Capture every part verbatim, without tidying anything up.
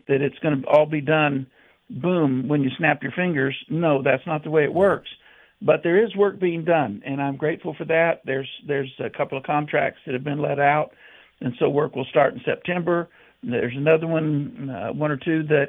that it's going to all be done, boom, when you snap your fingers. No, that's not the way it works. But there is work being done, and I'm grateful for that. There's there's a couple of contracts that have been let out, and so work will start in September. There's another one, uh, one or two that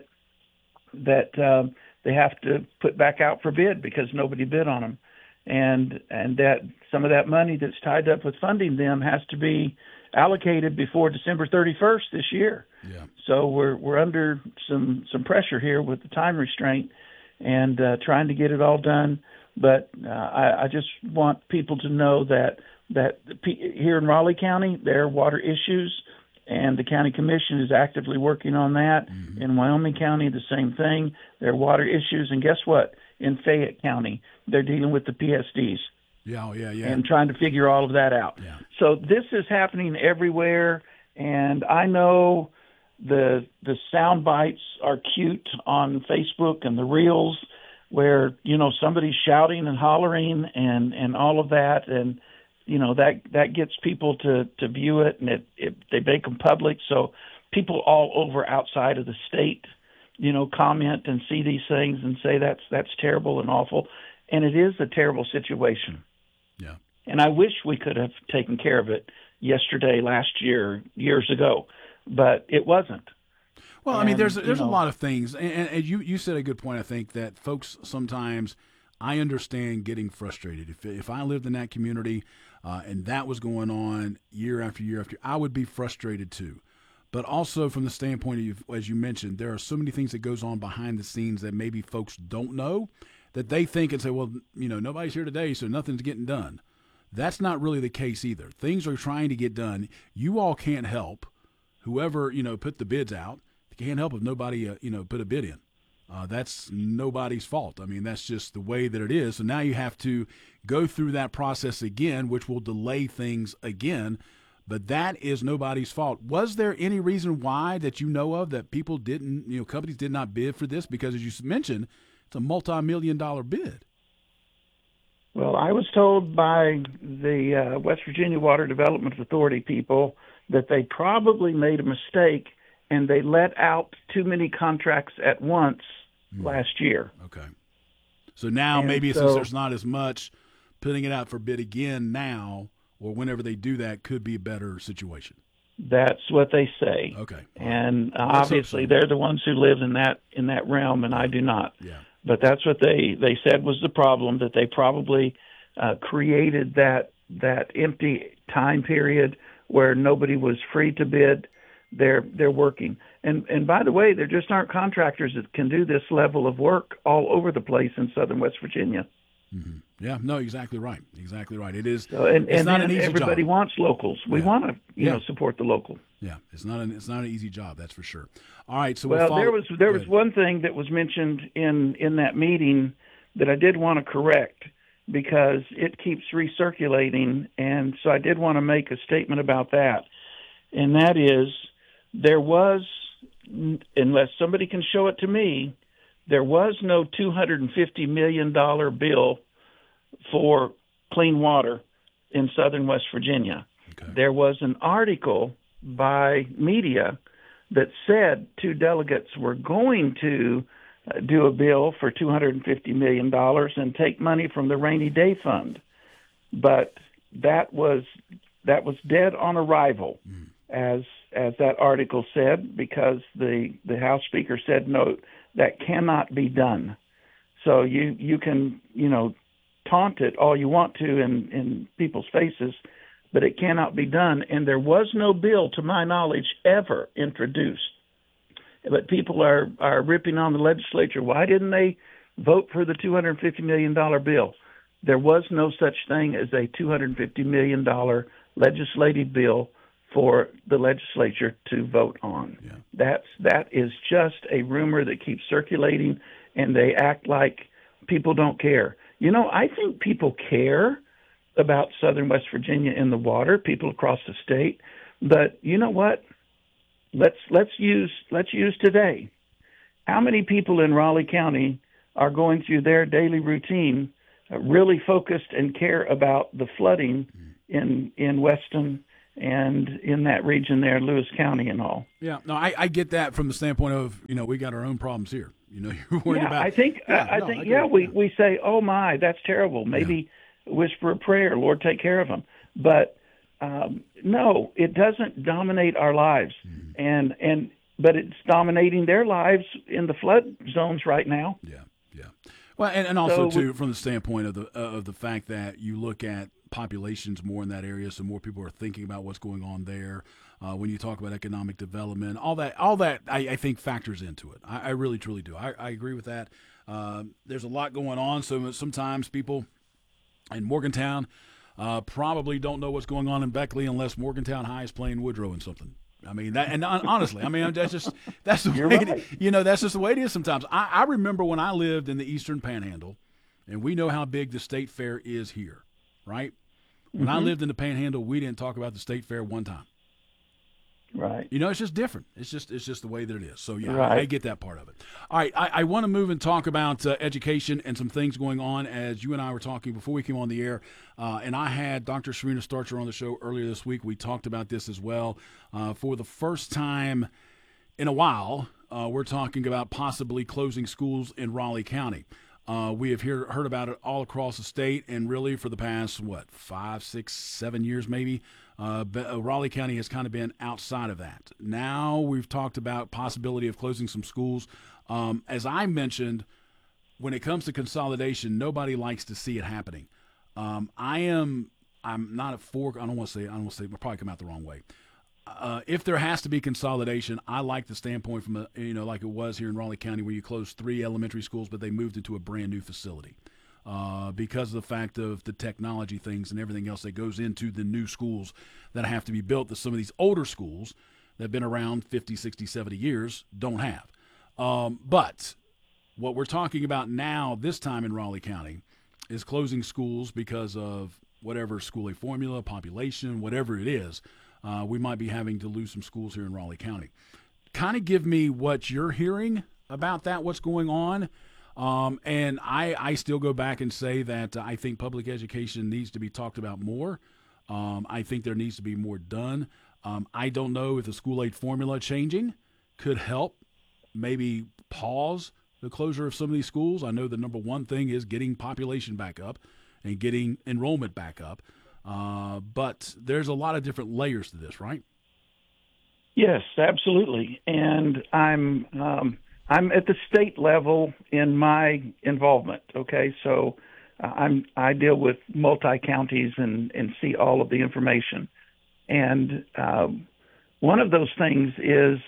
that um, they have to put back out for bid because nobody bid on them, and and that some of that money that's tied up with funding them has to be allocated before December thirty-first this year. Yeah. So we're we're under some some pressure here with the time restraint and uh, trying to get it all done. But uh, I, I just want people to know that that here in Raleigh County there are water issues, and the county commission is actively working on that. Mm-hmm. In Wyoming County, the same thing. There are water issues, and guess what? In Fayette County, they're dealing with the P S Ds. Yeah, yeah, yeah. And trying to figure all of that out. Yeah. So this is happening everywhere, and I know the the sound bites are cute on Facebook and the reels where, you know, somebody's shouting and hollering and, and all of that, and, you know, that that gets people to, to view it, and it, it they make them public. So people all over outside of the state, you know, comment and see these things and say that's that's terrible and awful, and it is a terrible situation. Yeah. And I wish we could have taken care of it yesterday, last year, years ago, but it wasn't. Well, and, I mean, there's there's you know, a lot of things, and, and you, you said a good point, I think, that folks sometimes, I understand getting frustrated. If if I lived in that community uh, and that was going on year after year after year, I would be frustrated too. But also from the standpoint of, as you mentioned, there are so many things that goes on behind the scenes that maybe folks don't know, that they think and say, well, you know, nobody's here today, so nothing's getting done. That's not really the case either. Things are trying to get done. You all can't help. Whoever, you know, put the bids out, they can't help if nobody, uh, you know, put a bid in. Uh, that's nobody's fault. I mean, that's just the way that it is. So now you have to go through that process again, which will delay things again. But that is nobody's fault. Was there any reason why that you know of that people didn't, you know, companies did not bid for this? Because as you mentioned, it's a multi-million dollar bid. Well, I was told by the uh, West Virginia Water Development Authority people that they probably made a mistake and they let out too many contracts at once mm. last year. Okay. So now and maybe so, since there's not as much, putting it out for bid again now or whenever they do that could be a better situation. That's what they say. Okay. And uh, obviously so. They're the ones who live in that in that realm, and I do not. Yeah. But that's what they, they said was the problem, that they probably uh, created that that empty time period where nobody was free to bid. They're they're working. And and by the way, there just aren't contractors that can do this level of work all over the place in southern West Virginia. Mm-hmm. Yeah, no, exactly right. Exactly right. It is. So, and it's and not an easy everybody job. wants locals. We yeah. want to, you yeah. know, support the local. Yeah, it's not an it's not an easy job, that's for sure. All right, so well, we'll follow- there was there was one thing that was mentioned in in that meeting that I did want to correct because it keeps recirculating, and so I did want to make a statement about that, and that is there was, unless somebody can show it to me, there was no two hundred fifty million dollars bill for clean water in southern West Virginia. Okay. There was an article by media that said two delegates were going to uh, do a bill for two hundred fifty million dollars and take money from the rainy day fund. But that was that was dead on arrival, mm. as as that article said, because the, the House Speaker said, no, that cannot be done. So you, you can, you know, taunt it all you want to in, in people's faces, but it cannot be done. And there was no bill, to my knowledge, ever introduced. But people are, are ripping on the legislature. Why didn't they vote for the two hundred fifty million dollars bill? There was no such thing as a two hundred fifty million dollars legislative bill for the legislature to vote on. Yeah. That's, that is just a rumor that keeps circulating, and they act like people don't care. You know, I think people care about southern West Virginia in the water, people across the state. But you know what? Let's let's use let's use today. How many people in Raleigh County are going through their daily routine, uh, really focused and care about the flooding in in Weston and in that region there, Lewis County and all. Yeah, no, I, I get that from the standpoint of, you know, we got our own problems here. You know, you're worried yeah, about. I think, yeah, I, no, think, I yeah, we, yeah. we say, oh my, that's terrible. Maybe yeah. whisper a prayer, Lord, take care of them. But um, no, it doesn't dominate our lives, mm-hmm. and and but it's dominating their lives in the flood zones right now. Yeah, yeah. Well, and, and also so too, from the standpoint of the uh, of the fact that you look at populations more in that area, so more people are thinking about what's going on there. Uh, when you talk about economic development, all that, all that, I, I think factors into it. I, I really, truly do. I, I agree with that. Uh, there's a lot going on, so sometimes people in Morgantown uh, probably don't know what's going on in Beckley unless Morgantown High is playing Woodrow in something. I mean, that, and honestly, I mean, that's just that's the You're way right. it, you know, that's just the way it is sometimes. I, I remember when I lived in the Eastern Panhandle, and we know how big the State Fair is here, right? When mm-hmm. I lived in the Panhandle, we didn't talk about the State Fair one time. Right. You know, it's just different. It's just it's just the way that it is. So, yeah, right. I, I get that part of it. All right, I, I want to move and talk about uh, education and some things going on as you and I were talking before we came on the air. Uh, and I had Doctor Serena Starcher on the show earlier this week. We talked about this as well. Uh, for the first time in a while, uh, we're talking about possibly closing schools in Raleigh County. Uh, we have hear, heard about it all across the state, and really for the past, what, five, six, seven years maybe, uh, Raleigh County has kind of been outside of that. Now we've talked about possibility of closing some schools. Um, as I mentioned, when it comes to consolidation, nobody likes to see it happening. Um, I am I'm not a fork. I don't want to say I don't want to say. I'll probably come out the wrong way. Uh, if there has to be consolidation, I like the standpoint from a, you know, like it was here in Raleigh County where you closed three elementary schools, but they moved into a brand new facility uh, because of the fact of the technology things and everything else that goes into the new schools that have to be built that some of these older schools that have been around fifty, sixty, seventy years don't have. Um, but what we're talking about now, this time in Raleigh County, is closing schools because of whatever school age formula, population, whatever it is. Uh, we might be having to lose some schools here in Raleigh County. Kind of give me what you're hearing about that, what's going on. Um, and I, I still go back and say that I think public education needs to be talked about more. Um, I think there needs to be more done. Um, I don't know if the school aid formula changing could help maybe pause the closure of some of these schools. I know the number one thing is getting population back up and getting enrollment back up. Uh, but there's a lot of different layers to this, right? Yes, absolutely. And I'm um, I'm at the state level in my involvement. Okay, so uh, I'm I deal with multi counties and and see all of the information. And um, one of those things is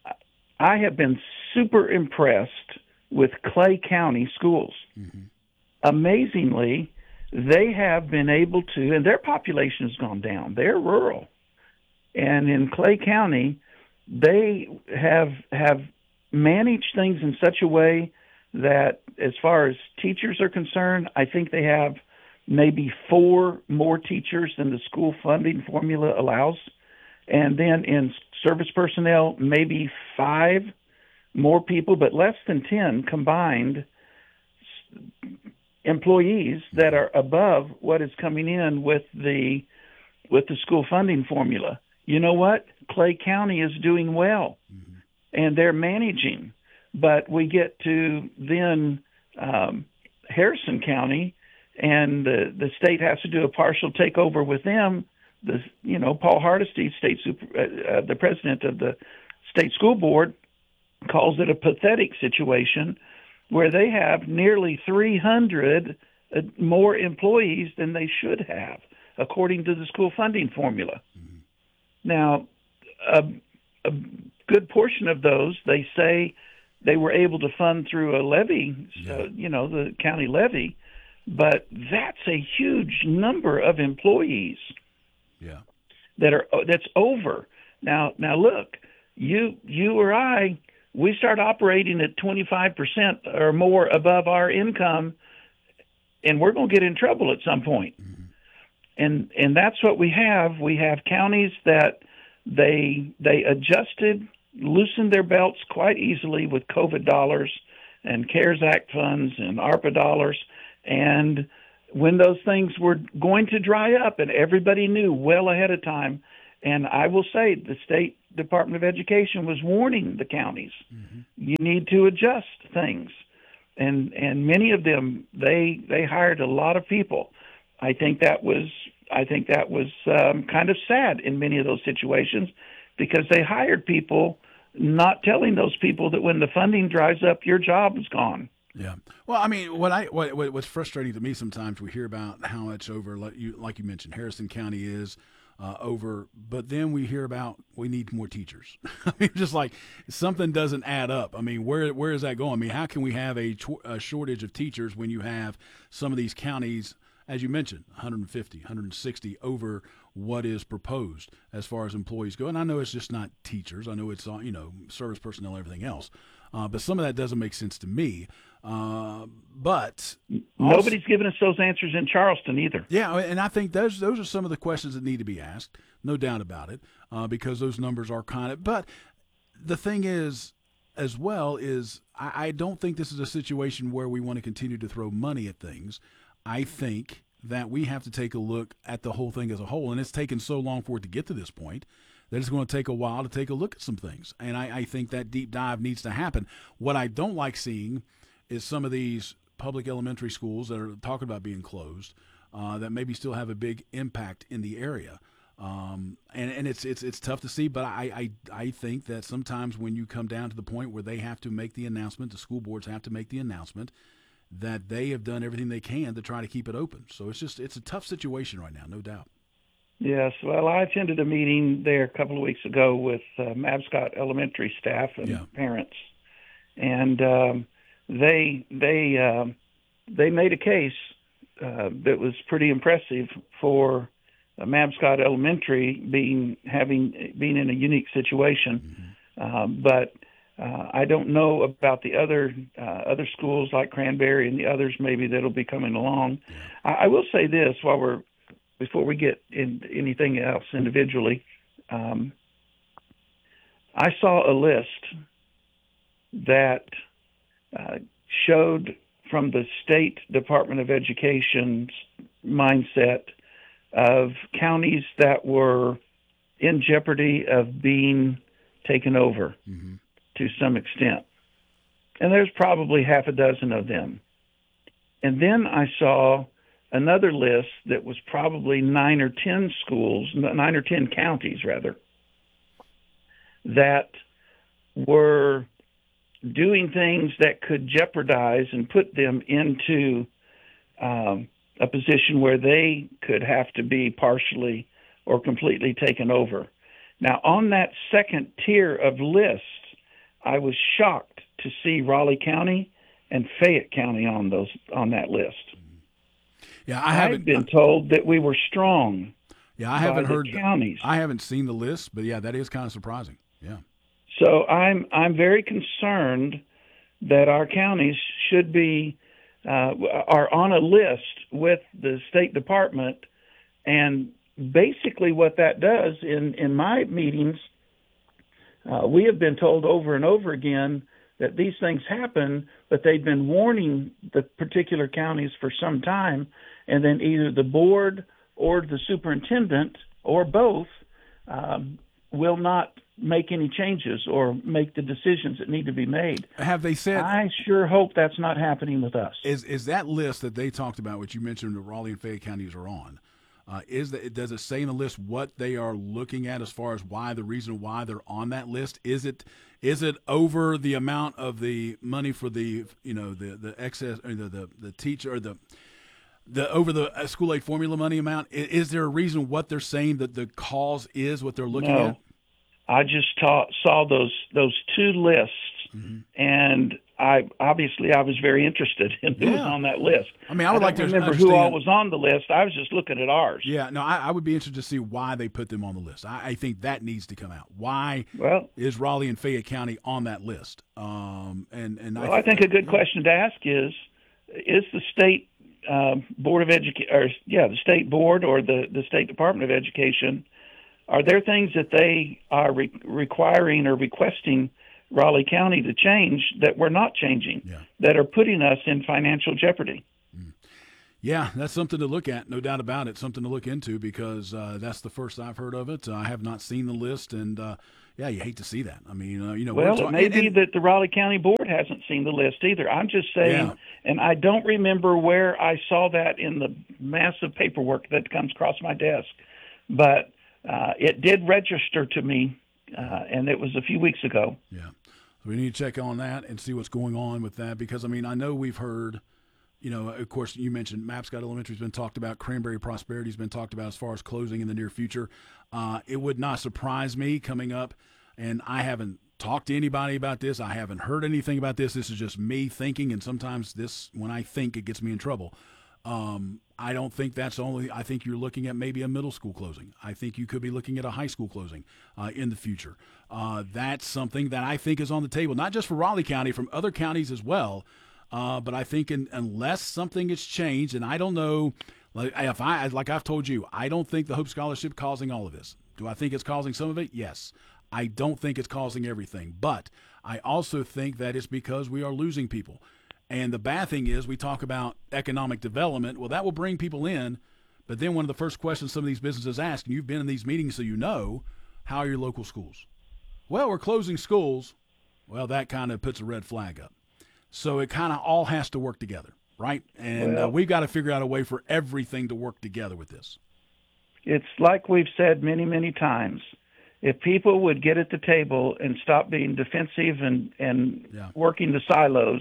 I have been super impressed with Clay County schools. Mm-hmm. Amazingly, they have been able to, and their population has gone down. They're rural. And in Clay County, they have have managed things in such a way that as far as teachers are concerned, I think they have maybe four more teachers than the school funding formula allows. And then in service personnel, maybe five more people, but less than ten combined employees that are above what is coming in with the with the school funding formula. You know what? Clay County is doing well, mm-hmm. and they're managing. But we get to then um, Harrison County, and the the state has to do a partial takeover with them. The you know Paul Hardesty, state super, uh, uh, the president of the state school board, calls it a pathetic situation where they have nearly three hundred more employees than they should have, according to the school funding formula. Mm-hmm. Now, a, a good portion of those, they say they were able to fund through a levy, yeah. uh, you know, the county levy, but that's a huge number of employees. Yeah, that are that's over. Now, now look, you you or I, we start operating at twenty-five percent or more above our income, and we're going to get in trouble at some point. Mm-hmm. And and that's what we have. We have counties that they they adjusted, loosened their belts quite easily with COVID dollars and CARES Act funds and ARPA dollars. And when those things were going to dry up, and everybody knew well ahead of time, And I will say the State Department of Education was warning the counties, mm-hmm. you need to adjust things. And and many of them, they they hired a lot of people. I think that was I think that was um, kind of sad in many of those situations, because they hired people not telling those people that when the funding dries up, your job is gone. Yeah. Well, I mean, what I what what's frustrating to me sometimes, we hear about how much over, like you like you mentioned, Harrison County is uh, over, but then we hear about we need more teachers. I mean, just like something doesn't add up. I mean, where where is that going? I mean, how can we have a, a shortage of teachers when you have some of these counties, as you mentioned, one hundred fifty, one hundred sixty over what is proposed as far as employees go? And I know it's just not teachers. I know it's, you know, service personnel and everything else. Uh, but some of that doesn't make sense to me. Uh, but nobody's also given us those answers in Charleston either. Yeah, and I think those those are some of the questions that need to be asked, no doubt about it, uh, because those numbers are kind of. But the thing is, as well, is I, I don't think this is a situation where we want to continue to throw money at things. I think that we have to take a look at the whole thing as a whole, and it's taken so long for it to get to this point that it's going to take a while to take a look at some things. And I, I think that deep dive needs to happen. What I don't like seeing is some of these public elementary schools that are talking about being closed uh, that maybe still have a big impact in the area. Um, and, and it's it's it's tough to see, but I, I, I think that sometimes when you come down to the point where they have to make the announcement, the school boards have to make the announcement, that they have done everything they can to try to keep it open. So it's just it's a tough situation right now, no doubt. Yes, well, I attended a meeting there a couple of weeks ago with uh, Mabscott Elementary staff and yeah. parents, and um, they they uh, they made a case uh, that was pretty impressive for uh, Mabscott Elementary being having being in a unique situation, mm-hmm. uh, but uh, I don't know about the other uh, other schools like Cranberry and the others maybe that'll be coming along. Yeah. I, I will say this while we're Before we get into anything else individually, um, I saw a list that uh, showed from the State Department of Education's mindset of counties that were in jeopardy of being taken over mm-hmm. to some extent. And there's probably half a dozen of them. And then I saw another list that was probably nine or ten schools, nine or ten counties, rather, that were doing things that could jeopardize and put them into um, a position where they could have to be partially or completely taken over. Now, on that second tier of lists, I was shocked to see Raleigh County and Fayette County on those on that list. Yeah, I haven't I've been told that we were strong. Yeah, I haven't by the heard counties. I haven't seen the list, but yeah, that is kind of surprising. Yeah. So I'm I'm very concerned that our counties should be uh, are on a list with the State Department, and basically what that does in in my meetings, uh, we have been told over and over again that these things happen, but they've been warning the particular counties for some time, and then either the board or the superintendent or both um, will not make any changes or make the decisions that need to be made. Have they said? I sure hope that's not happening with us. Is is that list that they talked about, which you mentioned the Raleigh and Fayette counties are on, uh, is that does it say in the list what they are looking at as far as why the reason why they're on that list? Is it is it over the amount of the money for the you know the the excess or the the, the teacher or the the over the school aid formula money amount? Is, is there a reason what they're saying that the cause is what they're looking no. at? I just ta- saw those those two lists, mm-hmm. and I obviously I was very interested in who yeah. was on that list. I mean, I would I like to remember understand. who all was on the list. I was just looking at ours. Yeah, no, I, I would be interested to see why they put them on the list. I, I think that needs to come out. Why well, is Raleigh and Fayette County on that list? Um, and and well, I, I think a good yeah. question to ask is: Is the state um, board of education, or yeah, the state board or the the State Department of Education? Are there things that they are re- requiring or requesting Raleigh County to change that we're not changing, yeah. that are putting us in financial jeopardy? Mm. Yeah, that's something to look at, no doubt about it. Something to look into because uh, that's the first I've heard of it. Uh, I have not seen the list, and uh, yeah, you hate to see that. I mean, uh, you know, we're Well, it talking. may And, be and, that the Raleigh County Board hasn't seen the list either. I'm just yeah, saying, and I don't remember where I saw that in the massive paperwork that comes across my desk, but uh, it did register to me, uh, and it was a few weeks ago. yeah. So we need to check on that and see what's going on with that because I mean, I know we've heard. You know, of course, you mentioned Mapscott Elementary has been talked about. Cranberry Prosperity has been talked about as far as closing in the near future. Uh, it would not surprise me coming up, and I haven't talked to anybody about this. I haven't heard anything about this. This is just me thinking, and sometimes this, when I think, it gets me in trouble. Um, I don't think that's only. I think you're looking at maybe a middle school closing. I think you could be looking at a high school closing uh, in the future. Uh, that's something that I think is on the table, not just for Raleigh County, from other counties as well. Uh, but I think in, unless something has changed, and I don't know, like if I like I've told you, I don't think the Hope Scholarship causing all of this. Do I think it's causing some of it? Yes. I don't think it's causing everything, but I also think that it's because we are losing people. And the bad thing is we talk about economic development. Well, that will bring people in, but then one of the first questions some of these businesses ask, and you've been in these meetings so you know, how are your local schools? Well, we're closing schools. Well, that kind of puts a red flag up. So it kind of all has to work together, right? And Well, uh, we've got to figure out a way for everything to work together with this. it's like we've said many, many times. If people would get at the table and stop being defensive and, and Yeah. working the silos,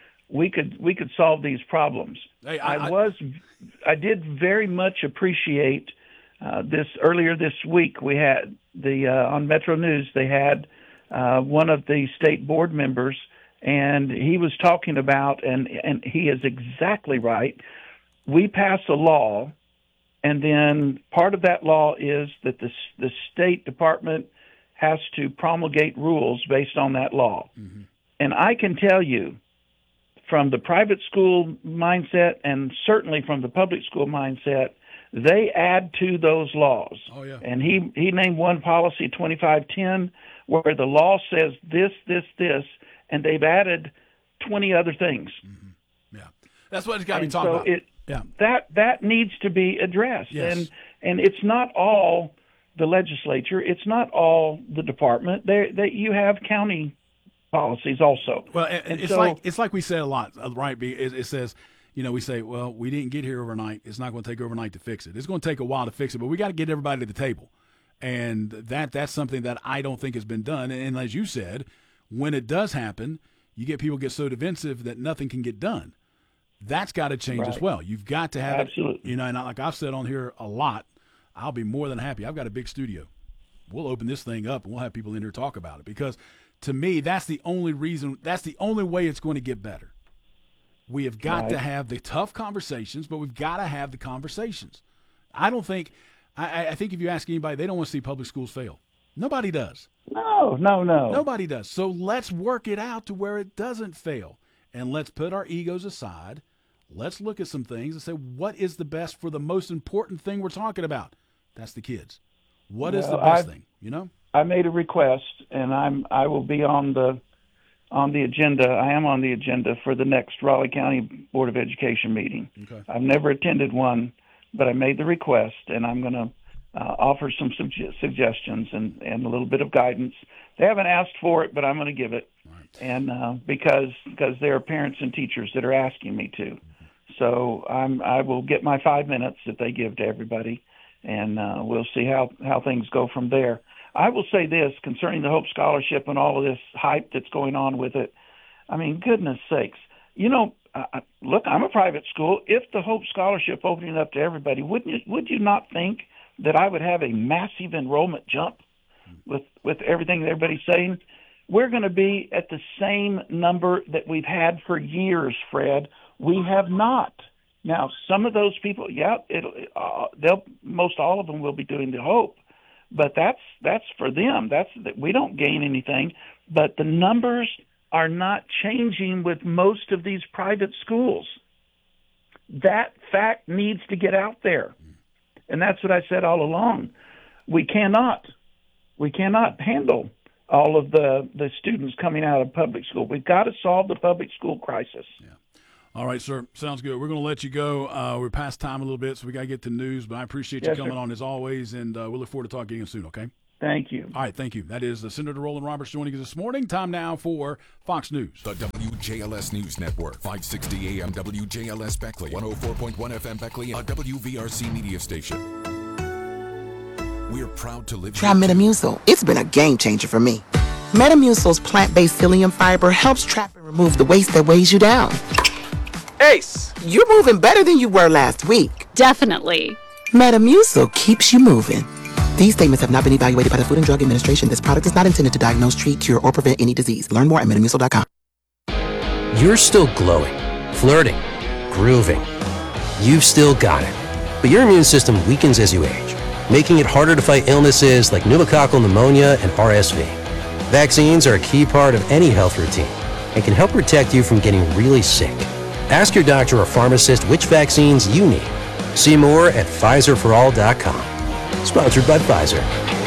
we could we could solve these problems. Hey, I, I I was I did very much appreciate uh, this earlier this week. We had the uh, on Metro News. They had uh, one of the state board members. And he was talking about, and, and he is exactly right, we pass a law, and then part of that law is that the, the State Department has to promulgate rules based on that law. Mm-hmm. And I can tell you, from the private school mindset and certainly from the public school mindset, they add to those laws. Oh, yeah. And he, he named one policy, twenty-five ten, where the law says this, this, this, and they've added twenty other things. Mm-hmm. Yeah, that's what it's got to be and talked so about. It, yeah, that that needs to be addressed. Yes. And and it's not all the legislature. It's not all the department. There, that you have county policies also. Well, and, and it's so, like it's like we say a lot, right? It, it says, you know, we say, well, we didn't get here overnight. It's not going to take overnight to fix it. It's going to take a while to fix it, but we got to get everybody to the table. And that that's something that I don't think has been done. And as you said, when it does happen, you get people get so defensive that nothing can get done. That's got to change right. as well. You've got to have Absolutely. it. You know, and like I've said on here a lot, I'll be more than happy. I've got a big studio. We'll open this thing up and we'll have people in here talk about it because to me, that's the only reason, that's the only way it's going to get better. We have got right. to have the tough conversations, but we've got to have the conversations. I don't think, I, I think if you ask anybody, they don't want to see public schools fail. Nobody does. No, no, no. Nobody does. So let's work it out to where it doesn't fail. And let's put our egos aside. Let's look at some things and say, what is the best for the most important thing we're talking about? That's the kids. What well, is the best I, thing, you know? I made a request, and I'm I will be on the on the agenda. I am on the agenda for the next Raleigh County Board of Education meeting. Okay. I've never attended one, but I made the request, and I'm going to uh, offer some suge- suggestions and, and a little bit of guidance. They haven't asked for it, but I'm going to give it, right. and uh, because because there are parents and teachers that are asking me to. Mm-hmm. So I'm I will get my five minutes that they give to everybody, and uh, we'll see how, how things go from there. I will say this concerning the Hope Scholarship and all of this hype that's going on with it. I mean, goodness sakes. You know, uh, look, I'm a private school. If the Hope Scholarship opening up to everybody, wouldn't you, would you not think that I would have a massive enrollment jump with, with everything that everybody's saying? We're going to be at the same number that we've had for years, Fred. We have not. Now, some of those people, yeah, it'll, uh, they'll most all of them will be doing the Hope. But that's that's for them. That's we don't gain anything. But the numbers are not changing with most of these private schools. That fact needs to get out there, and that's what I said all along. We cannot, we cannot handle all of the the students coming out of public school. We've got to solve the public school crisis. Yeah. All right, sir. Sounds good. We're going to let you go. Uh, we're past time a little bit, so we got to get to news. But I appreciate yes, you coming sir. on as always, and uh, we'll look forward to talking again soon, okay? Thank you. All right, thank you. That is uh, Senator Roland Roberts joining us this morning. Time now for Fox News. The W J L S News Network, five sixty A M W J L S Beckley, one oh four point one F M Beckley, a W V R C media station. We're proud to live. Try Metamucil. It's been a game changer for me. Metamucil's plant-based psyllium fiber helps trap and remove the waste that weighs you down. Ace, you're moving better than you were last week. Definitely. Metamucil keeps you moving. These statements have not been evaluated by the Food and Drug Administration. This product is not intended to diagnose, treat, cure, or prevent any disease. Learn more at metamucil dot com. You're still glowing, flirting, grooving. You've still got it. But your immune system weakens as you age, making it harder to fight illnesses like pneumococcal pneumonia and R S V. Vaccines are a key part of any health routine and can help protect you from getting really sick. Ask your doctor or pharmacist which vaccines you need. See more at Pfizer for all dot com. Sponsored by Pfizer.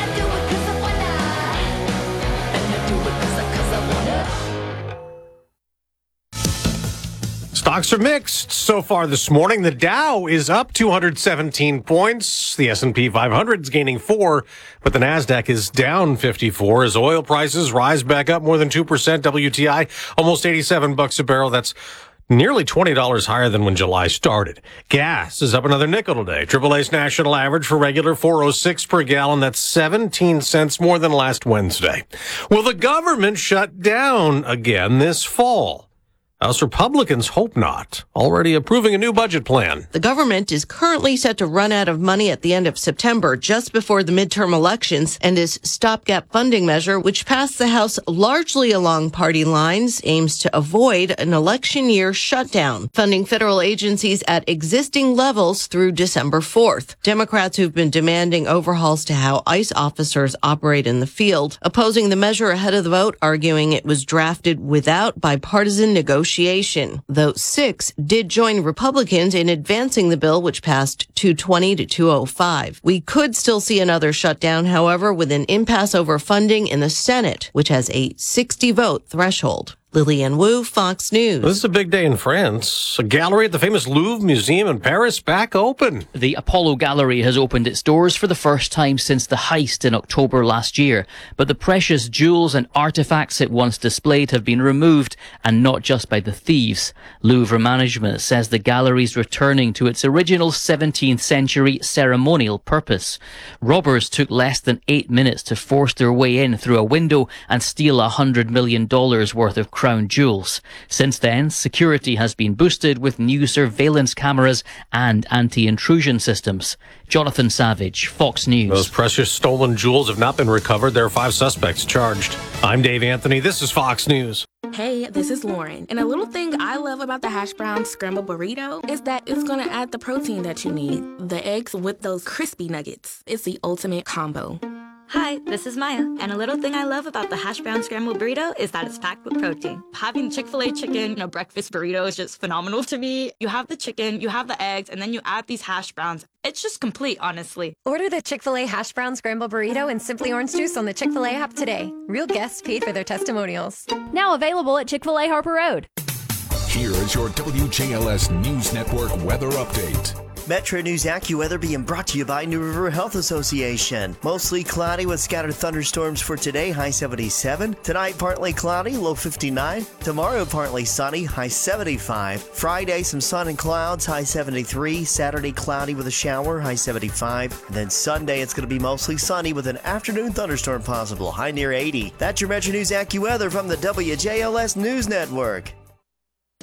Stocks are mixed so far this morning. The Dow is up two hundred seventeen points. The S and P five hundred is gaining four, but the Nasdaq is down fifty-four as oil prices rise back up more than two percent. W T I almost eighty-seven bucks a barrel. That's nearly twenty dollars higher than when July started. Gas is up another nickel today. Triple A's national average for regular four oh six per gallon. That's seventeen cents more than last Wednesday. Will the government shut down again this fall? House Republicans hope not, already approving a new budget plan. The government is currently set to run out of money at the end of September, just before the midterm elections, and his stopgap funding measure, which passed the House largely along party lines, aims to avoid an election year shutdown, funding federal agencies at existing levels through December fourth. Democrats who've been demanding overhauls to how ICE officers operate in the field, opposing the measure ahead of the vote, arguing it was drafted without bipartisan negotiation. Though six did join Republicans in advancing the bill, which passed two twenty to two oh five. We could still see another shutdown, however, with an impasse over funding in the Senate, which has a sixty vote threshold. Lillian Wu, Fox News. This is a big day in France. A gallery at the famous Louvre Museum in Paris back open. The Apollo Gallery has opened its doors for the first time since the heist in October last year. But the precious jewels and artifacts it once displayed have been removed, and not just by the thieves. Louvre management says the gallery's returning to its original seventeenth century ceremonial purpose. Robbers took less than eight minutes to force their way in through a window and steal one hundred million dollars worth of crown jewels. Since then, security has been boosted with new surveillance cameras and anti-intrusion systems. Jonathan Savage, Fox News. Those precious stolen jewels have not been recovered. There are five suspects charged. I'm Dave Anthony. This is Fox News. Hey, this is Lauren. And a little thing I love about the hash brown scrambled burrito is that it's going to add the protein that you need. The eggs with those crispy nuggets. It's the ultimate combo. Hi, this is Maya, and a little thing I love about the hash brown scrambled burrito is that it's packed with protein. Having Chick-fil-A chicken in a breakfast burrito is just phenomenal to me. You have the chicken, you have the eggs, and then you add these hash browns. It's just complete, honestly. Order the Chick-fil-A hash brown scrambled burrito and Simply Orange Juice on the Chick-fil-A app today. Real guests paid for their testimonials. Now available at Chick-fil-A Harper Road. Here is your W J L S News Network weather update. Metro News AccuWeather being brought to you by New River Health Association. Mostly cloudy with scattered thunderstorms for today, high seventy-seven. Tonight, partly cloudy, low fifty-nine. Tomorrow, partly sunny, high seventy-five. Friday, some sun and clouds, high seventy-three. Saturday, cloudy with a shower, high seventy-five. And then Sunday, it's going to be mostly sunny with an afternoon thunderstorm possible, high near eighty. That's your Metro News AccuWeather from the W J L S News Network.